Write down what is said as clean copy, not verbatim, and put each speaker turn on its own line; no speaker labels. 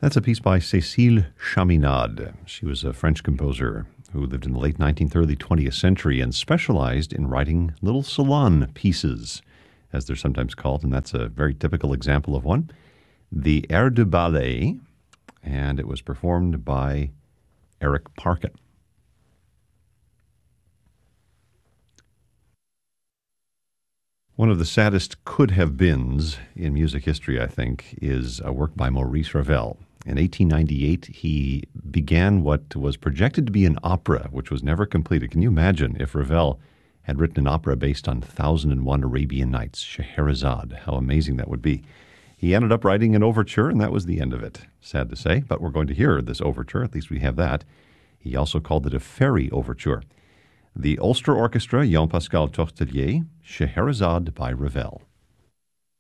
That's a piece by Cécile Chaminade. She was a French composer who lived in the late 19th, early 20th century and specialized in writing little salon pieces, as they're sometimes called, and that's a very typical example of one. The Air de Ballet, and it was performed by Eric Parkin. One of the saddest could-have-beens in music history, I think, is a work by Maurice Ravel. In 1898, he began what was projected to be an opera, which was never completed. Can you imagine if Ravel had written an opera based on 1001 Arabian Nights, Scheherazade? How amazing that would be. He ended up writing an overture, and that was the end of it. Sad to say, but we're going to hear this overture. At least we have that. He also called it a fairy overture. The Ulster Orchestra, Jean-Pascal Tortelier, Scheherazade by Ravel.